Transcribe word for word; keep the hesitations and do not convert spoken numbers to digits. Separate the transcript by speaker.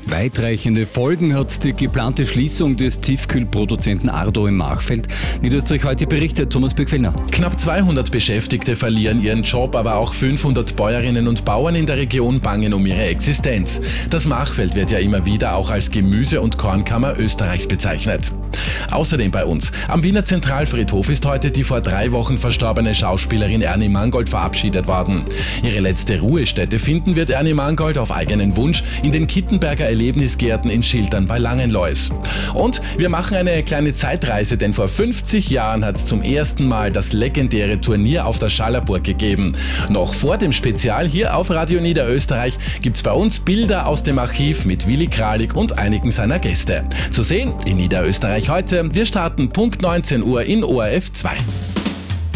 Speaker 1: Weitreichende Folgen hat die geplante Schließung des Tiefkühlproduzenten Ardo im Machfeld. Niederösterreich heute berichtet Thomas Birkfellner.
Speaker 2: Knapp zweihundert Beschäftigte verlieren ihren Job, aber auch fünfhundert Bäuerinnen und Bauern in der Region bangen um ihre Existenz. Das Machfeld wird ja immer wieder auch als Gemüse- und Kornkammer Österreichs bezeichnet. Außerdem bei uns. Am Wiener Zentralfriedhof ist heute die vor drei Wochen verstorbene Schauspielerin Ernie Mangold verabschiedet worden. Ihre letzte Ruhestätte finden wird Ernie Mangold auf eigenen Wunsch in den Kittenberger Erlebnisgärten in Schiltern bei Langenlois. Und wir machen eine kleine Zeitreise, denn vor fünfzig Jahren hat es zum ersten Mal das legendäre Turnier auf der Schallerburg gegeben. Noch vor dem Spezial hier auf Radio Niederösterreich gibt's bei uns Bilder aus dem Archiv mit Willi Kralik und einigen seiner Gäste. Zu sehen in Niederösterreich heute. Wir starten Punkt neunzehn Uhr in O R F zwei.